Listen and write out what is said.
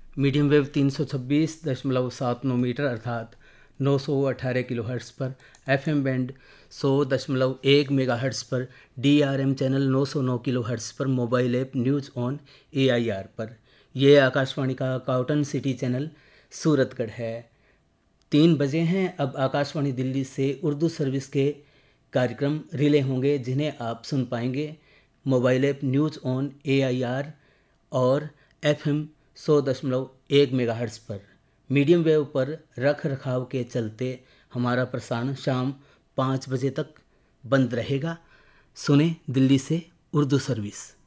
Medium wave 326.79 metre अर्थात 918 kilohertz पर, FM band 100.1 megahertz पर, डीआरएम चैनल 909 किलोहर्ट्ज़ पर, mobile app news on AIR पर। यह आकाशवाणी का कॉटन सिटी चैनल सूरतगढ़ है। 3 बजे हैं। अब आकाशवाणी दिल्ली से उर्दू सर्विस के कार्यक्रम रिले होंगे, जिन्हें आप सुन पाएंगे mobile app news on AIR और एफएम 100.1 मेगाहर्ट्ज़ पर। मीडियम वेव पर रख रखाव के चलते हमारा प्रसारण शाम 5 बजे तक बंद रहेगा। सुने दिल्ली से उर्दू सर्विस।